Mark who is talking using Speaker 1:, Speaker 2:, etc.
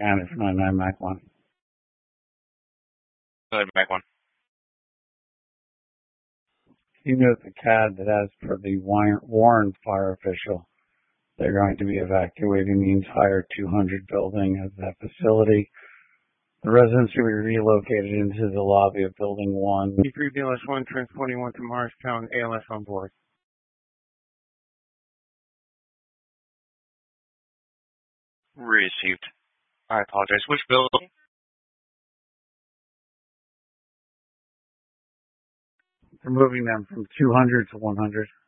Speaker 1: County for 99 Mac 1.
Speaker 2: Go ahead, Mac 1.
Speaker 1: You note the CAD that as per the Warren fire official, they're going to be evacuating the entire 200 building of that facility. The residents will be relocated into the lobby of Building 1.
Speaker 3: D3 BLS-1 transporting 1 to Morristown, ALS on board.
Speaker 2: Received. I apologize. Which building?
Speaker 1: They're moving them from 200 to 100.